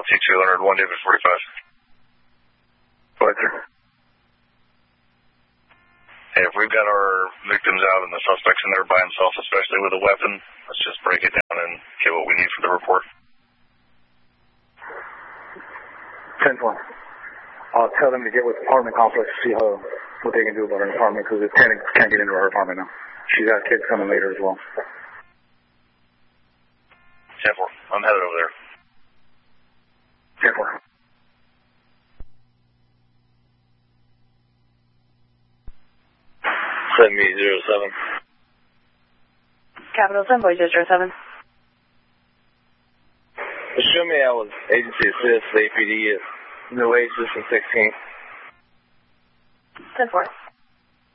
LT-200, 1 David 45. Go ahead, sir. Hey, if we've got our victims out and the suspect's in there by himself, especially with a weapon, let's just break it down and get what we need for the report. 10-4. I'll tell them to get with the apartment complex to see what they can do about her apartment, because the tenant can't get into her apartment now. She's got kids coming later as well. 10-4. I'm headed over there. 10-4. Send me 07. Capital 10, boy, 07. Show me I was agency assist, APD at New Oasis and 16. 10-4.